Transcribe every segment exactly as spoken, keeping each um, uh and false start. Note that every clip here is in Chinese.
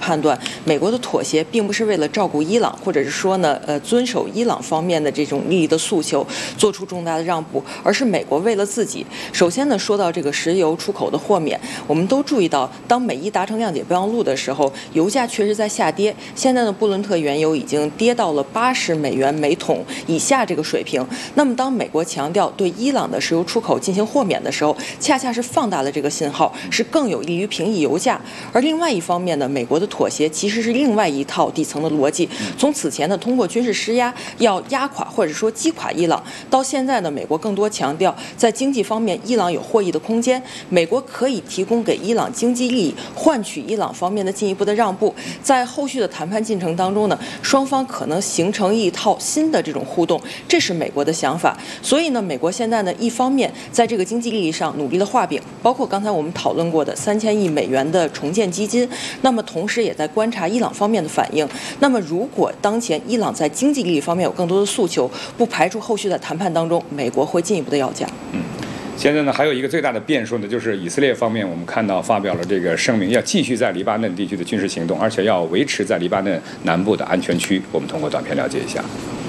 判断，美国的妥协并不是为了照顾伊朗，或者是说呢，呃，遵守伊朗方面的这种利益的诉求，做出重大的让步，而是美国为了自己。首先呢，说到这个石油出口的豁免，我们都注意到，当美伊达成谅解备忘录的时候，油价确实在下跌。现在的布伦特原油已经跌到了八十美元每桶以下这个水平。那么，当美国强调对伊朗的石油出口进行豁免的时候，恰恰是放大了这个信号，是更有利于平抑油价。而另外一方面呢，美国的妥协其实是另外一套底层的逻辑。从此前呢，通过军事施压要压垮或者说击垮伊朗，到现在呢，美国更多强调在经济方面伊朗有获益的空间，美国可以提供给伊朗经济利益，换取伊朗方面的进一步的让步。在后续的谈判进程当中呢，双方可能形成一套新的这种互动，这是美国的想法。所以呢，美国现在呢，一方面在这个经济利益上努力的画饼，包括刚才我们讨论过的三千亿美元的重建基金，那么同时也在观察伊朗方面的反应。那么如果当前伊朗在经济利益方面有更多的诉求，不排除后续在谈判当中美国会进一步的要价。 嗯，现在呢还有一个最大的变数呢，就是以色列方面我们看到发表了这个声明，要继续在黎巴嫩地区的军事行动，而且要维持在黎巴嫩南部的安全区。我们通过短片了解一下。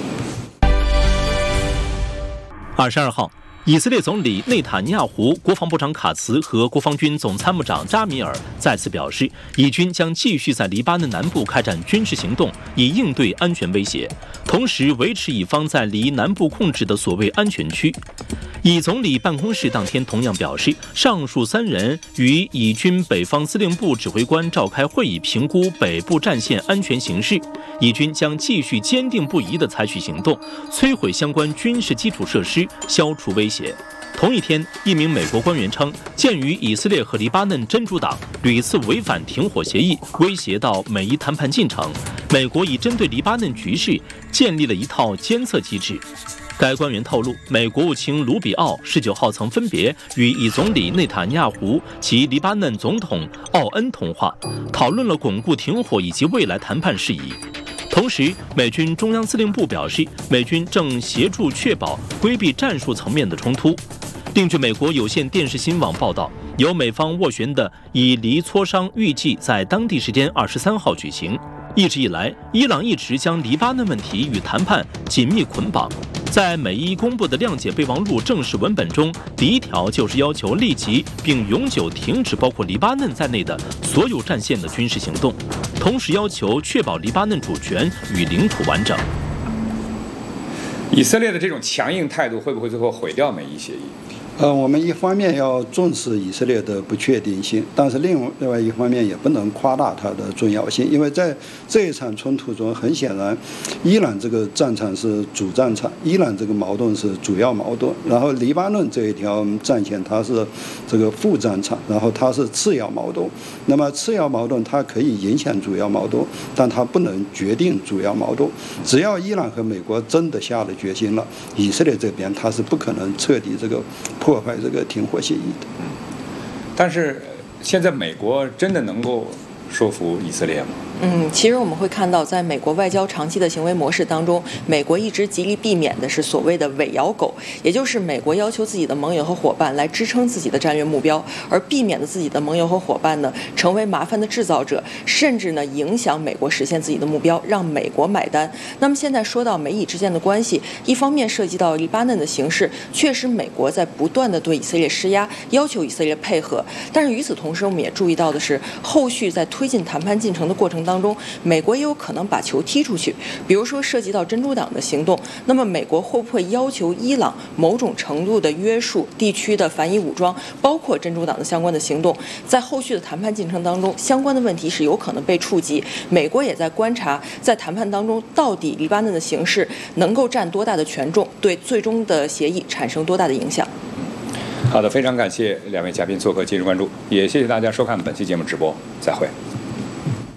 二十二号，以色列总理内塔尼亚胡、国防部长卡茨和国防军总参谋长扎米尔再次表示，以军将继续在黎巴嫩南部开展军事行动，以应对安全威胁，同时维持以方在黎南部控制的所谓安全区。以总理办公室当天同样表示，上述三人与以军北方司令部指挥官召开会议，评估北部战线安全形势。以军将继续坚定不移地采取行动，摧毁相关军事基础设施，消除威胁。同一天，一名美国官员称，鉴于以色列和黎巴嫩真主党屡次违反停火协议，威胁到美伊谈判进程，美国已针对黎巴嫩局势建立了一套监测机制。该官员透露，美国务卿卢比奥十九号曾分别与以总理内塔尼亚胡及黎巴嫩总统奥恩通话，讨论了巩固停火以及未来谈判事宜。同时，美军中央司令部表示，美军正协助确保规避战术层面的冲突。另据美国有线电视新闻网报道，由美方斡旋的以黎磋商预计在当地时间二十三号举行。一直以来，伊朗一直将黎巴嫩问题与谈判紧密捆绑。在美伊公布的谅解备忘录正式文本中，第一条就是要求立即并永久停止包括黎巴嫩在内的所有战线的军事行动，同时要求确保黎巴嫩主权与领土完整。 以色列的这种强硬态度会不会最后毁掉美伊协议？ 呃，我们一方面要重视以色列的不确定性，但是另外一方面也不能夸大它的重要性，因为在这一场冲突中，很显然，伊朗这个战场是主战场，伊朗这个矛盾是主要矛盾，然后黎巴嫩这一条战线它是这个副战场，然后它是次要矛盾。那么次要矛盾它可以影响主要矛盾，但它不能决定主要矛盾。只要伊朗和美国真的下了决心了，以色列这边它是不可能彻底这个破坏这个停火协议的。 嗯，但是现在美国真的能够说服以色列吗？ 嗯，其实我们会看到，在美国外交长期的行为模式当中，美国一直极力避免的是所谓的尾摇狗，也就是美国要求自己的盟友和伙伴来支撑自己的战略目标，而避免了自己的盟友和伙伴呢成为麻烦的制造者，甚至呢影响美国实现自己的目标，让美国买单。那么现在说到美以之间的关系，一方面涉及到黎巴嫩的形势，确实美国在不断的对以色列施压，要求以色列配合，但是与此同时，我们也注意到的是，后续在推进谈判进程的过程当中，美国也有可能把球踢出去，比如说涉及到真主党的行动，那么美国会不会要求伊朗某种程度的约束地区的反以武装，包括真主党的相关的行动，在后续的谈判进程当中，相关的问题是有可能被触及。美国也在观察，在谈判当中到底黎巴嫩的形势能够占多大的权重，对最终的协议产生多大的影响。 好的，非常感谢两位嘉宾做客今日关注，也谢谢大家收看本期节目直播，再会。